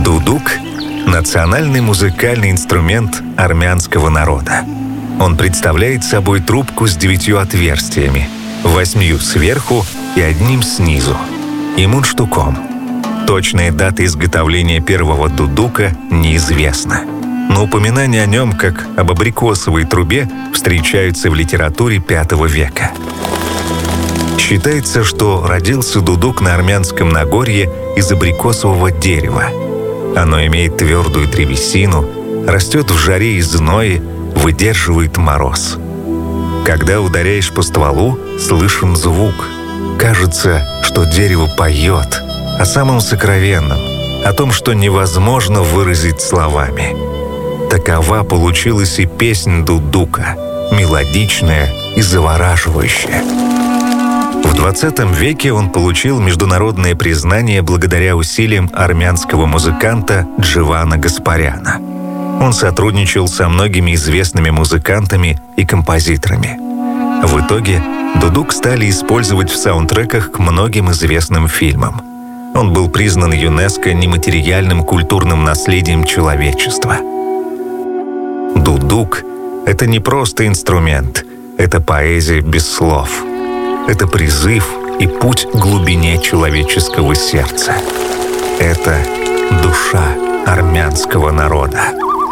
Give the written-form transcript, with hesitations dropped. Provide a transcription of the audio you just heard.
Дудук – национальный музыкальный инструмент армянского народа. Он представляет собой трубку с 9 отверстиями, 8 сверху и 1 снизу, и мундштуком. Точная дата изготовления первого дудука неизвестна, но упоминания о нем как об абрикосовой трубе встречаются в литературе V века. Считается, что родился дудук на армянском Нагорье из абрикосового дерева. Оно имеет твердую древесину, растет в жаре и зное, выдерживает мороз. Когда ударяешь по стволу, слышен звук. Кажется, что дерево поет о самом сокровенном, о том, что невозможно выразить словами. Такова получилась и песнь дудука, мелодичная и завораживающая. В 20 веке он получил международное признание благодаря усилиям армянского музыканта Дживана Гаспаряна. Он сотрудничал со многими известными музыкантами и композиторами. В итоге дудук стали использовать в саундтреках к многим известным фильмам. Он был признан ЮНЕСКО нематериальным культурным наследием человечества. Дудук — это не просто инструмент, это поэзия без слов. Это призыв и путь к глубине человеческого сердца. Это душа армянского народа.